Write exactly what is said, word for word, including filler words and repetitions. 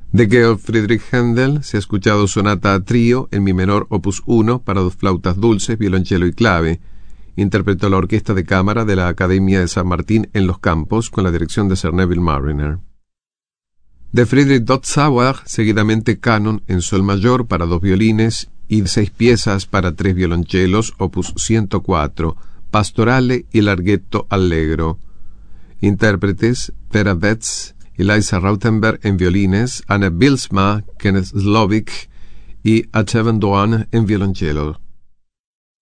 De Georg Friedrich Händel se ha escuchado Sonata a trío en mi menor opus uno para dos flautas dulces, violonchelo y clave. Interpretó la Orquesta de Cámara de la Academia de San Martín en Los Campos con la dirección de Sir Neville Marriner. De Friedrich Dottzauer, seguidamente Canon en sol mayor para dos violines y seis piezas para tres violonchelos, opus ciento cuatro, Pastorale y Larghetto Allegro. Intérpretes: Vera Betz, Eliza Rautenberg en violines, Anne Bylsma, Kenneth Slovic y Achevan Doan en violonchelo.